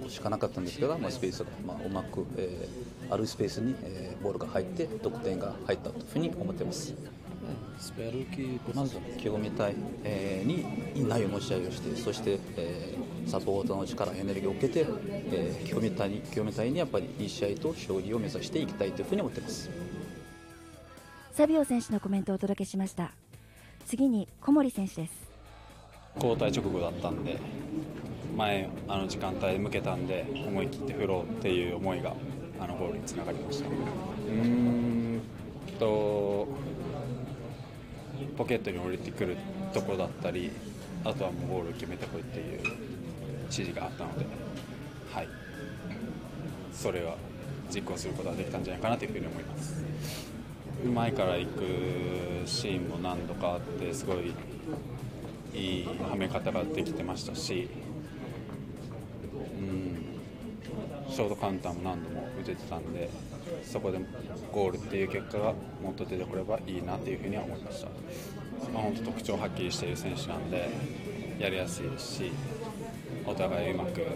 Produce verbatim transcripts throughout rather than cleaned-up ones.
しかなかったんですけど、まあ、スペースが、まあ、うまく、えー、あるスペースに、えー、ボールが入って得点が入ったというふうに思っています。 Espero que まず今日みたい、えー、に内容の試合をして、そして、えー、サポーターの力、エネルギーを受けて、えー、今日みたいに今日みたいにやっぱりいい試合と勝利を目指していきたいというふうに思っています。 サビオ選手のコメントをお届けしました。次に小森選手です。 交代直後だったんで、前あの時間帯向けたんで思い切って振ろうっていう思いがあのゴールにつながりました。うーんとポケットに降りてくるところだったり、あとはもうゴールを決めてこいっていう指示があったので、はい、それは実行することができたんじゃないかなというふうに思います。前から行くシーンも何度かあって、すごいいいはめ方ができてましたし、うん、ショートカウンターも何度も打ててたんで、そこでゴールっていう結果がもっと出てくればいいなというふうには思いました。まあ、本当特徴はっきりしている選手なんでやりやすいですし、お互いうまく、うん、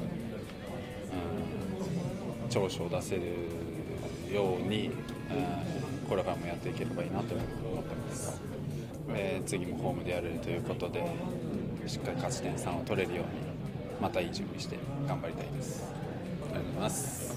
長所を出せるように、うん、これからもやっていければいいなと思ってます。えー、次もホームでやれるということで、しっかり勝ち点さんを取れるようにまたいい準備して頑張りたいです。ありがとうございます。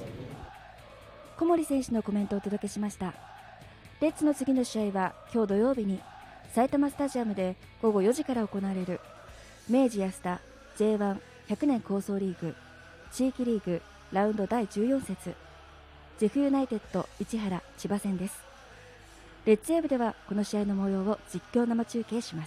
小森選手のコメントをお届けしました。レッツの次の試合は今日土曜日に埼玉スタジアムでごごよじから行われる明治安田 ジェイワンひゃく 年構想リーグ地域リーグラウンドだいじゅうよん節ジェフユナイテッド市原千葉戦です。レッツウェーブではこの試合の模様を実況生中継します。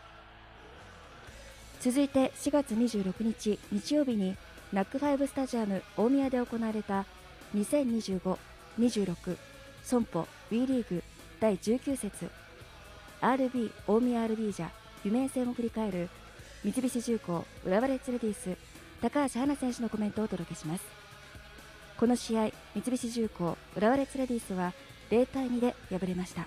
続いてしがつにじゅうろくにち日曜日にナックファイブスタジアム大宮で行われたにせんにじゅうご にじゅうろく 損保 WE リーグだいじゅうきゅう節 アールビー 大宮 アールビー じゃ夢面戦を振り返る三菱重工浦和レッズレディース高橋はな選手のコメントをお届けします。この試合三菱重工浦和レッズレディースはゼロたいにで敗れました。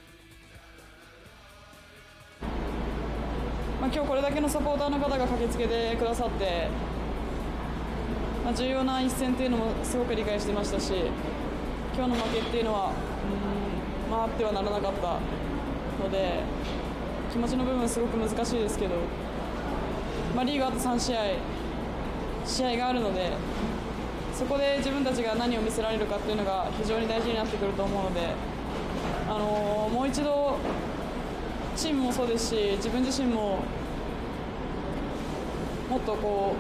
まあ、今日これだけのサポーターの方が駆けつけてくださって、まあ、重要な一戦というのもすごく理解していましたし、今日の負けっていうのはうん、まあ、あってはならなかったので、気持ちの部分すごく難しいですけど、まあ、リーグあとさん試合試合があるので、そこで自分たちが何を見せられるかっていうのが非常に大事になってくると思うので、あのー、もう一度チームもそうですし、自分自身ももっとこ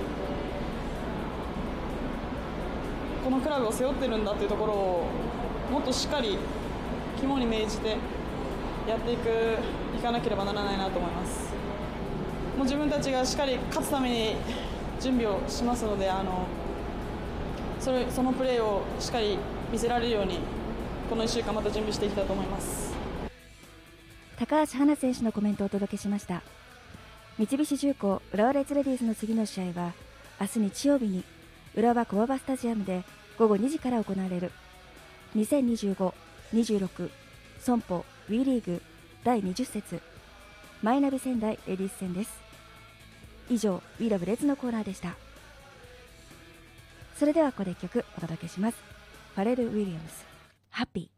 うこのクラブを背負ってるんだっていうところをもっとしっかり肝に銘じてやっていくいかなければならないなと思います。もう自分たちがしっかり勝つために準備をしますので、あのそれそのプレーをしっかり見せられるようにこのいっしゅうかんまた準備していきたいと思います。 高橋はな選手のコメントをお届けしました。三菱重工浦和レッズレディースの次の試合は明日日曜日に浦和小馬場スタジアムでごごにじから行われるにせんにじゅうご にじゅうろく 損保 WE リーグだいにじゅう節マイナビ仙台レディース戦です。以上 We Love Reds のコーナーでした。それではここでいっきょくお届けします。ファレル・ウィリアムス、ハッピー。